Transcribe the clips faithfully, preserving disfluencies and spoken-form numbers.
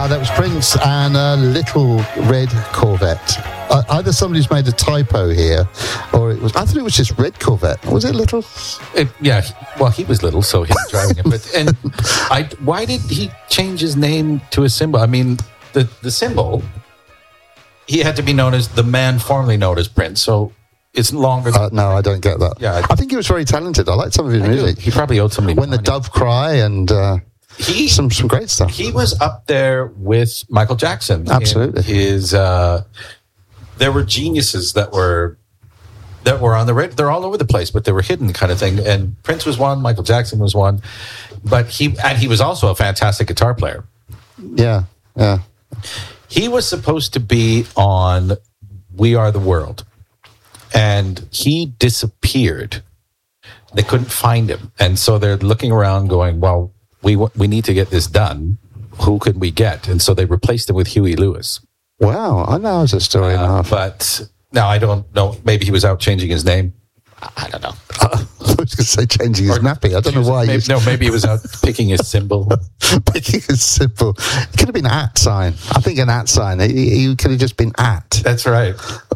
Uh, that was Prince and a little red Corvette. Uh, either somebody's made a typo here, or it was. I thought it was just red Corvette. Was it little? It, yeah. Well, he was little, so he was driving it. But and I, why did he change his name to a symbol? I mean, the the symbol. He had to be known as the man formerly known as Prince. So it's longer. Uh, no, I don't get that. Yeah, I, I think he was very talented. I liked some of his I music. do. He probably owed somebody. When the Dove Cry and. Uh, He, some some great stuff. He was up there with Michael Jackson. Absolutely. His uh, there were geniuses that were that were on the radio. They're all over the place, but they were hidden, kind of thing. And Prince was one. Michael Jackson was one. But he and he was also a fantastic guitar player. Yeah, yeah. He was supposed to be on We Are the World, and he disappeared. They couldn't find him, and so they're looking around, going, "Well, we we need to get this done. Who could we get?" And so they replaced him with Huey Lewis. Wow, I know it's a story and a Uh, half. but now I don't know. Maybe he was out changing his name. I don't know. I was going to say changing his Or nappy. I don't know why. Maybe, you no, maybe he was out picking his symbol. Picking his symbol. It could have been at sign. I think an at sign. He, he could have just been at. That's right.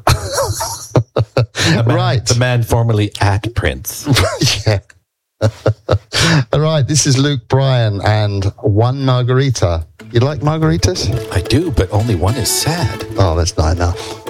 The man, Right. The man formerly at Prince. Yeah. All right, this is Luke Bryan and One Margarita. You like margaritas? I do, but only one is sad. Oh, that's not enough.